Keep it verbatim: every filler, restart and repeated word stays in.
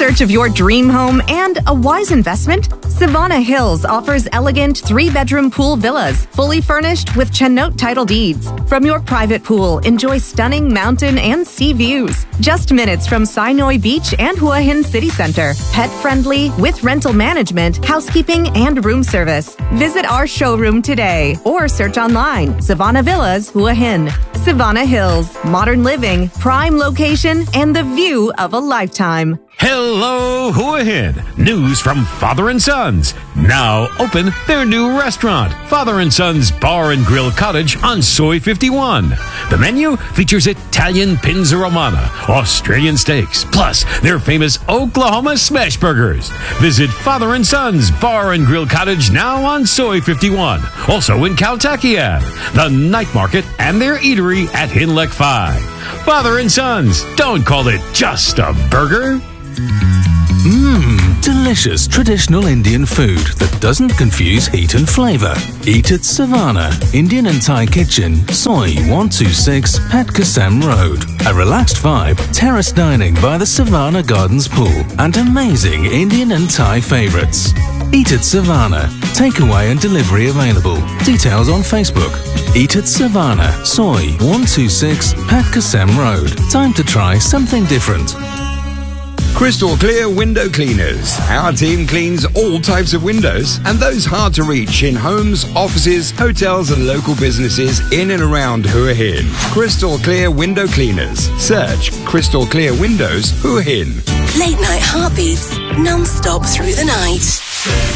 search of your dream home and a wise investment? Savannah Hills offers elegant three-bedroom pool villas, fully furnished with Chennote title deeds. From your private pool, enjoy stunning mountain and sea views. Just minutes from Sinoi Beach and Hua Hin City Center. Pet-friendly, with rental management, housekeeping, and room service. Visit our showroom today or search online, Savannah Villas, Hua Hin. Savannah Hills, modern living, prime location, and the view of a lifetime. Hello, Hua Hin. News from Father and Sons. Now open their new restaurant, Father and Sons Bar and Grill Cottage on Soy fifty-one. The menu features Italian Pinza Romana, Australian steaks, plus their famous Oklahoma smash burgers. Visit Father and Sons Bar and Grill Cottage now on Soy fifty-one. Also in Kaltakian, the night market, and their eatery at Hinlek five. Father and Sons, don't call it just a burger. Mmm, delicious traditional Indian food that doesn't confuse heat and flavor. Eat at Savannah, Indian and Thai Kitchen, Soy one two six, Pat Kasem Road. A relaxed vibe, terrace dining by the Savannah Gardens pool, and amazing Indian and Thai favorites. Eat at Savannah. Takeaway and delivery available. Details on Facebook. Eat at Savannah, Soy one two six, Pat Kasem Road. Time to try something different. Crystal Clear Window Cleaners. Our team cleans all types of windows and those hard to reach in homes, offices, hotels and local businesses in and around Hua Hin. Crystal Clear Window Cleaners. Search Crystal Clear Windows Hua Hin. Late night heartbeats, non-stop through the night.